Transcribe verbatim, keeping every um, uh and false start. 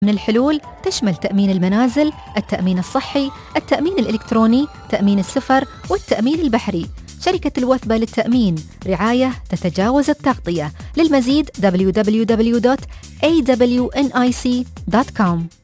من الحلول تشمل تأمين المنازل، التأمين الصحي، التأمين الإلكتروني، تأمين السفر، والتأمين البحري. شركة الوثبة للتأمين، رعاية تتجاوز التغطية. للمزيد دبليو دبليو دبليو دوت إيه دبليو إن آي سي دوت كوم.